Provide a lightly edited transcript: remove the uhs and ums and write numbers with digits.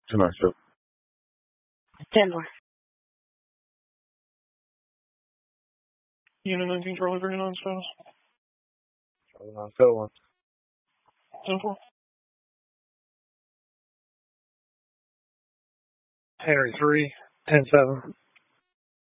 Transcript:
Tonight, sir. 10-4. Unit 19, Charlie 39 status. Charlie 9, settle 1. 10-4. Henry 3, 10-7.